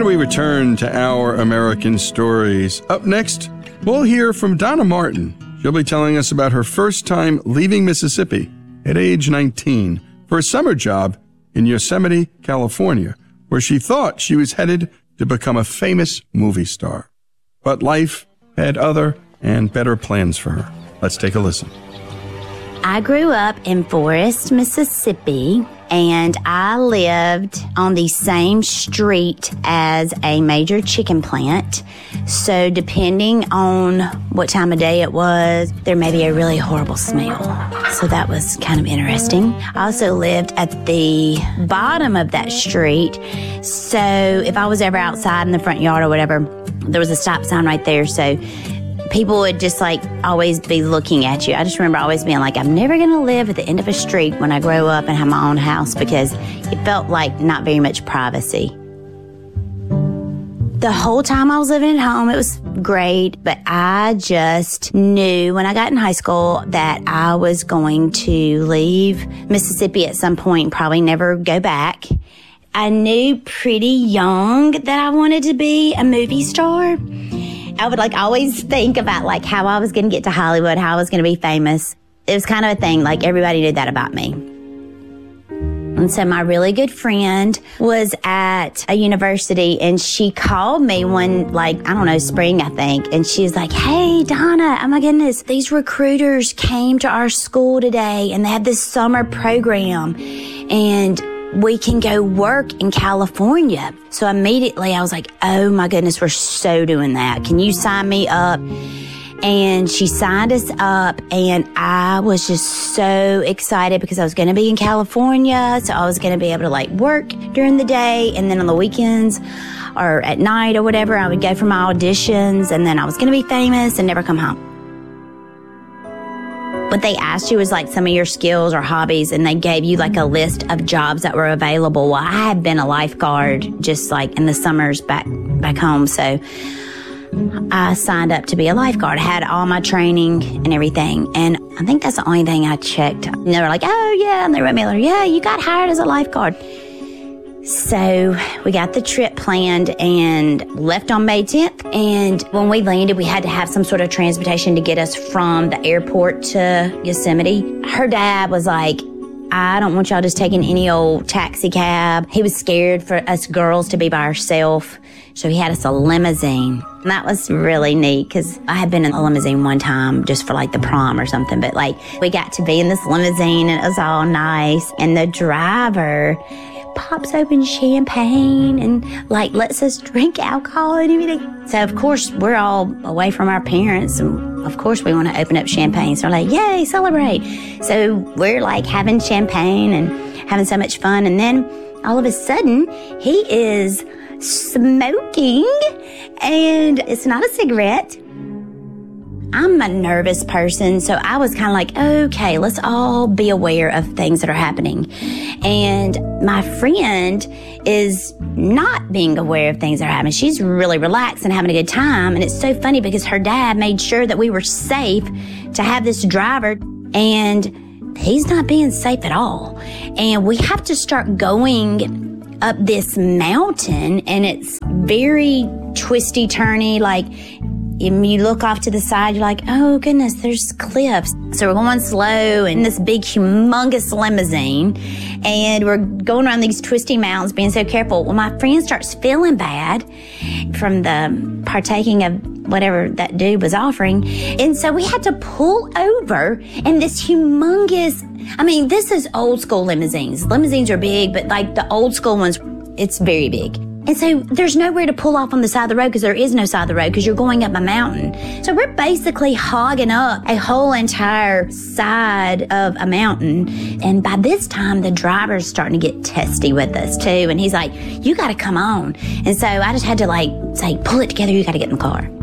And we return to Our American Stories. Up next, we'll hear from Donna Martin. She'll be telling us about her first time leaving Mississippi at age 19 for a summer job in Yosemite, California, where she thought she was headed to become a famous movie star. But life had other and better plans for her. Let's take a listen. I grew up in Forest, Mississippi, and I lived on the same street as a major chicken plant. So depending on what time of day it was, there may be a really horrible smell. So that was kind of interesting. I also lived at the bottom of that street. So if I was ever outside in the front yard or whatever, there was a stop sign right there. So people would just always be looking at you. I just remember always being like, I'm never going to live at the end of a street when I grow up and have my own house, because it felt like not very much privacy. The whole time I was living at home, it was great, but I just knew when I got in high school that I was going to leave Mississippi at some point and probably never go back. I knew pretty young that I wanted to be a movie star. I would always think about how I was going to get to Hollywood, how I was going to be famous. It was kind of a thing, everybody knew that about me. And so my really good friend was at a university, and she called me one, spring, I think. And she was like, hey, Donna, oh my goodness, these recruiters came to our school today and they have this summer program and we can go work in California. So immediately I was like, oh my goodness, we're so doing that. Can you sign me up? And she signed us up, and I was just so excited because I was going to be in California. So I was going to be able to work during the day, and then on the weekends or at night or whatever, I would go for my auditions, and then I was going to be famous and never come home. What they asked you was some of your skills or hobbies, and they gave you a list of jobs that were available. Well, I had been a lifeguard just in the summers back home. So I signed up to be a lifeguard. I had all my training and everything. And I think that's the only thing I checked. And they were like, oh yeah. And they wrote me a letter. Yeah, you got hired as a lifeguard. So we got the trip planned and left on May 10th. And when we landed, we had to have some sort of transportation to get us from the airport to Yosemite. Her dad was like, I don't want y'all just taking any old taxi cab. He was scared for us girls to be by ourselves. So he had us a limousine. And that was really neat because I had been in a limousine one time just for the prom or something. But we got to be in this limousine and it was all nice. And the driver pops open champagne and lets us drink alcohol and everything. So of course we're all away from our parents, and of course we want to open up champagne. So we're yay, celebrate. So we're having champagne and having so much fun. And then all of a sudden he is smoking, and it's not a cigarette. I'm a nervous person, so I was kind of okay, let's all be aware of things that are happening. And my friend is not being aware of things that are happening. She's really relaxed and having a good time. And it's so funny because her dad made sure that we were safe to have this driver, and he's not being safe at all. And we have to start going up this mountain, and it's very twisty, turny, and you look off to the side, you're oh goodness, there's cliffs. So we're going slow in this big, humongous limousine, and we're going around these twisty mountains, being so careful. Well, my friend starts feeling bad from the partaking of whatever that dude was offering. And so we had to pull over in this humongous, this is old school limousines. Limousines are big, but the old school ones, it's very big. And so there's nowhere to pull off on the side of the road because there is no side of the road because you're going up a mountain. So we're basically hogging up a whole entire side of a mountain. And by this time, the driver's starting to get testy with us too. And he's like, you got to come on. And so I just had to say, pull it together. You got to get in the car.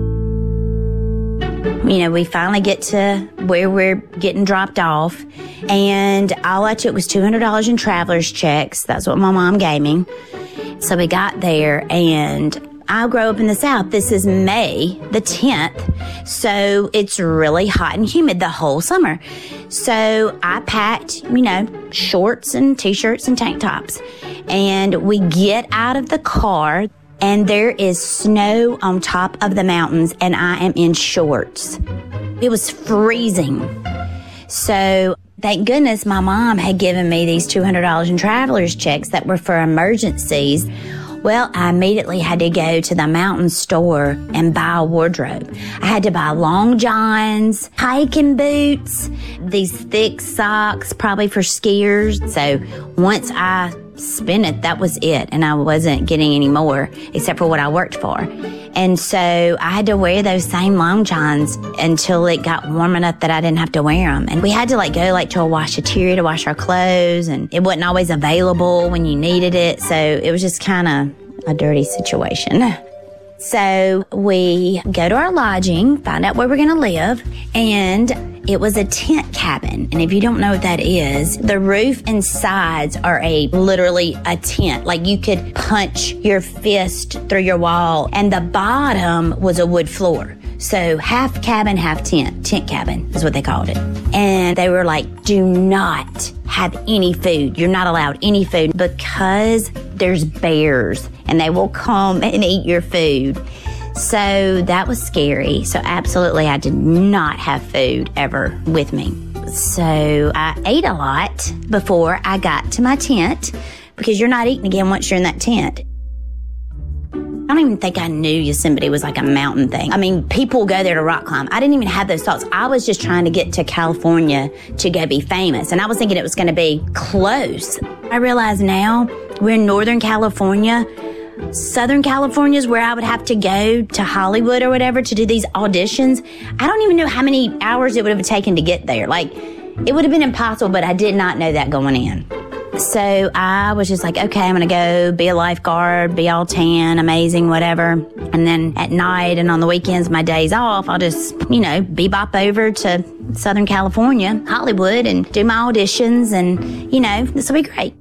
We finally get to where we're getting dropped off. And all I took was $200 in traveler's checks. That's what my mom gave me. So we got there, and I grew up in the South. This is May the 10th, so it's really hot and humid the whole summer. So I packed, shorts and T-shirts and tank tops. And we get out of the car, and there is snow on top of the mountains, and I am in shorts. It was freezing. So thank goodness my mom had given me these $200 in traveler's checks that were for emergencies. Well, I immediately had to go to the mountain store and buy a wardrobe. I had to buy long johns, hiking boots, these thick socks, probably for skiers. So once I spent it, that was it. And I wasn't getting any more except for what I worked for. And so I had to wear those same long johns until it got warm enough that I didn't have to wear them. And we had to go to a washateria to wash our clothes, and it wasn't always available when you needed it. So it was just kind of a dirty situation. So we go to our lodging, find out where we're going to live, and it was a tent cabin. And if you don't know what that is, the roof and sides are literally a tent. Like you could punch your fist through your wall, and the bottom was a wood floor. So half cabin, half tent. Tent cabin is what they called it. And they were like, do not have any food. You're not allowed any food because there's bears and they will come and eat your food. So that was scary. So absolutely, I did not have food ever with me. So I ate a lot before I got to my tent because you're not eating again once you're in that tent. I don't even think I knew Yosemite was like a mountain thing. I mean, people go there to rock climb. I didn't even have those thoughts. I was just trying to get to California to go be famous. And I was thinking it was going to be close. I realize now we're in Northern California. Southern California is where I would have to go to Hollywood or whatever to do these auditions. I don't even know how many hours it would have taken to get there. It would have been impossible, but I did not know that going in. So I was just like, okay, I'm going to go be a lifeguard, be all tan, amazing, whatever. And then at night and on the weekends, my days off, I'll just, bebop over to Southern California, Hollywood, and do my auditions. And, this will be great.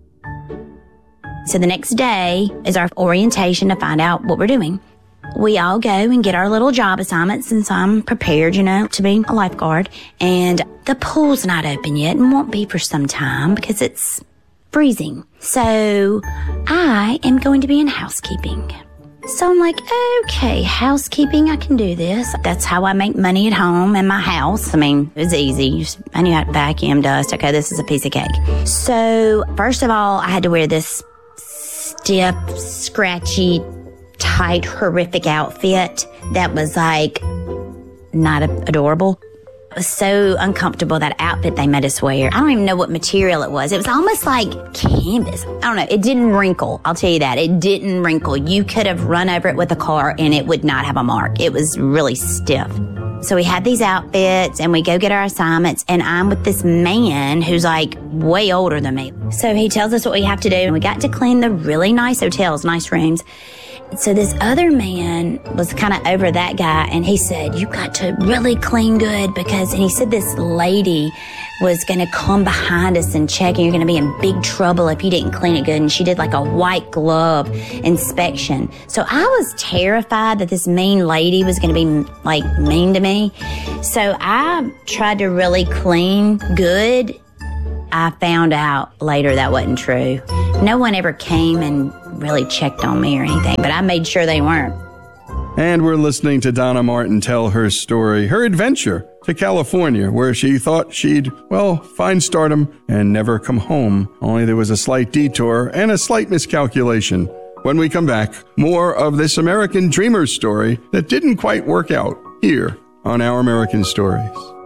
So the next day is our orientation to find out what we're doing. We all go and get our little job assignments since I'm prepared, to be a lifeguard. And the pool's not open yet and won't be for some time because it's freezing. So I am going to be in housekeeping. So I'm like, okay, housekeeping, I can do this. That's how I make money at home in my house. I mean, it was easy. I knew how to vacuum, dust. Okay, this is a piece of cake. So first of all, I had to wear this stiff, scratchy, tight, horrific outfit that was not adorable. It was so uncomfortable, that outfit they made us wear. I don't even know what material it was. It was almost like canvas. I don't know. It didn't wrinkle. I'll tell you that. It didn't wrinkle. You could have run over it with a car and it would not have a mark. It was really stiff. So we had these outfits and we go get our assignments, and I'm with this man who's way older than me. So he tells us what we have to do, and we got to clean the really nice hotels, nice rooms. So this other man was kind of over that guy, and he said, you got to really clean good and he said this lady was going to come behind us and check, and you're going to be in big trouble if you didn't clean it good. And she did a white glove inspection. So I was terrified that this mean lady was going to be mean to me. So I tried to really clean good. I found out later that wasn't true. No one ever came and really checked on me or anything, but I made sure they weren't. And we're listening to Donna Martin tell her story, her adventure to California, where she thought she'd, find stardom and never come home. Only there was a slight detour and a slight miscalculation. When we come back, more of this American dreamer story that didn't quite work out here on Our American Stories.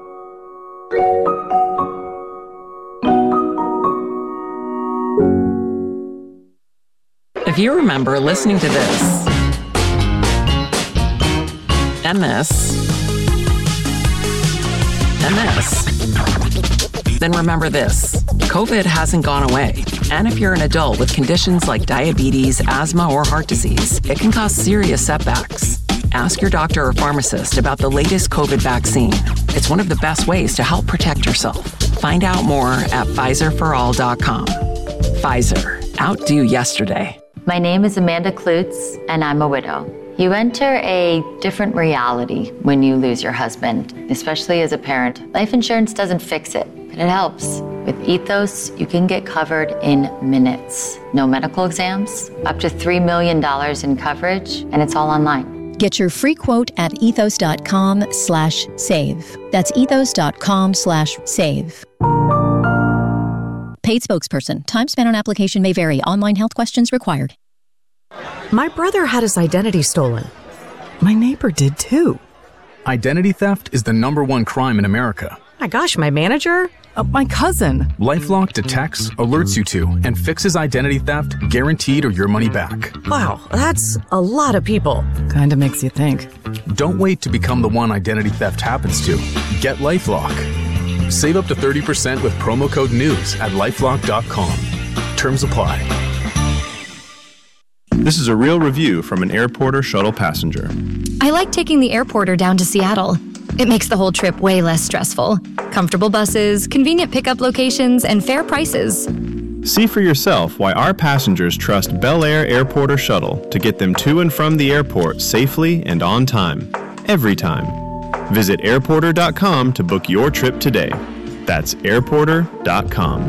If you remember listening to this, and this, and this, then remember this. COVID hasn't gone away. And if you're an adult with conditions like diabetes, asthma, or heart disease, it can cause serious setbacks. Ask your doctor or pharmacist about the latest COVID vaccine. It's one of the best ways to help protect yourself. Find out more at PfizerForAll.com. Pfizer. Outdo yesterday. My name is Amanda Klutz, and I'm a widow. You enter a different reality when you lose your husband, especially as a parent. Life insurance doesn't fix it, but it helps. With Ethos, you can get covered in minutes. No medical exams, up to $3 million in coverage, and it's all online. Get your free quote at ethos.com/save. That's ethos.com/save. Paid spokesperson. Time spent on application may vary. Online health questions required. My brother had his identity stolen. My neighbor did too. Identity theft is the #1 crime in America. My gosh, my manager? My cousin. LifeLock detects, alerts you to, and fixes identity theft guaranteed or your money back. Wow, that's a lot of people. Kinda makes you think. Don't wait to become the one identity theft happens to. Get LifeLock. Save up to 30% with promo code NEWS at LifeLock.com. Terms apply. This is a real review from an Airporter shuttle passenger. I like taking the Airporter down to Seattle. It makes the whole trip way less stressful. Comfortable buses, convenient pickup locations, and fair prices. See for yourself why our passengers trust Bel Air Airporter Shuttle to get them to and from the airport safely and on time, every time. Visit airporter.com to book your trip today. That's airporter.com.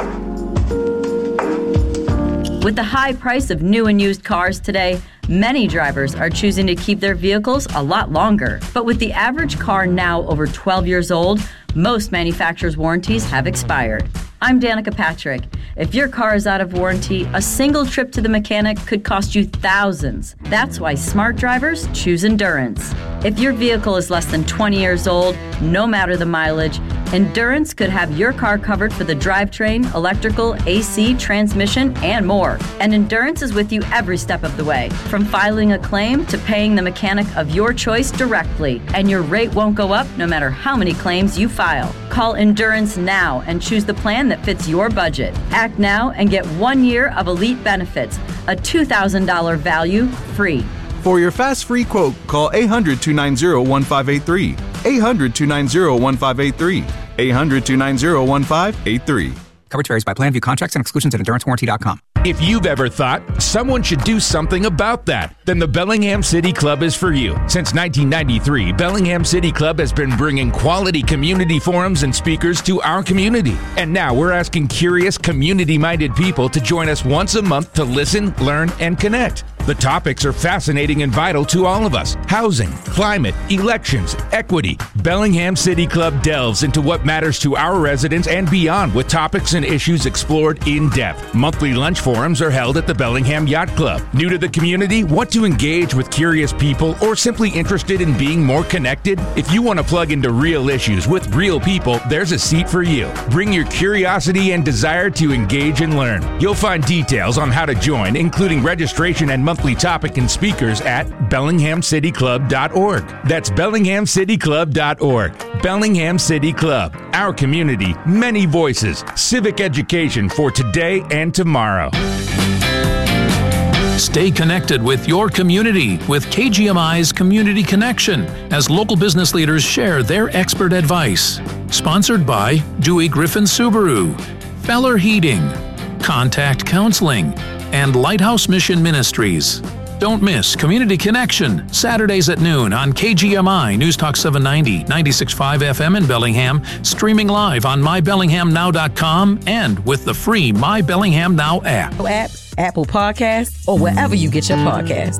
With the high price of new and used cars today, many drivers are choosing to keep their vehicles a lot longer. But with the average car now over 12 years old, most manufacturers' warranties have expired. I'm Danica Patrick. If your car is out of warranty, a single trip to the mechanic could cost you thousands. That's why smart drivers choose Endurance. If your vehicle is less than 20 years old, no matter the mileage, Endurance could have your car covered for the drivetrain, electrical, AC, transmission, and more. And Endurance is with you every step of the way, from filing a claim to paying the mechanic of your choice directly. And your rate won't go up no matter how many claims you file. Call Endurance now and choose the plan that fits your budget. Act now and get 1 year of elite benefits, a $2,000 value free. For your fast free quote, call 800-290-1583. 800-290-1583. 800-290-1583. Coverage varies by plan. View contracts and exclusions at EnduranceWarranty.com. If you've ever thought someone should do something about that, then the Bellingham City Club is for you. Since 1993, Bellingham City Club has been bringing quality community forums and speakers to our community. And now we're asking curious, community-minded people to join us once a month to listen, learn, and connect. The topics are fascinating and vital to all of us. Housing, climate, elections, equity. Bellingham City Club delves into what matters to our residents and beyond with topics and issues explored in depth. Monthly lunch forums are held at the Bellingham Yacht Club. New to the community? Want to engage with curious people or simply interested in being more connected? If you want to plug into real issues with real people, there's a seat for you. Bring your curiosity and desire to engage and learn. You'll find details on how to join, including registration and monthly topic and speakers at BellinghamCityClub.org. That's BellinghamCityClub.org. Bellingham City Club. Our community, many voices, civic education for today and tomorrow. Stay connected with your community with KGMI's Community Connection as local business leaders share their expert advice. Sponsored by Dewey Griffin Subaru, Feller Heating, Contact Counseling, and Lighthouse Mission Ministries. Don't miss Community Connection, Saturdays at noon on KGMI News Talk 790, 96.5 FM in Bellingham, streaming live on MyBellinghamNow.com and with the free My Bellingham Now app. Apple Podcasts, or wherever you get your podcasts.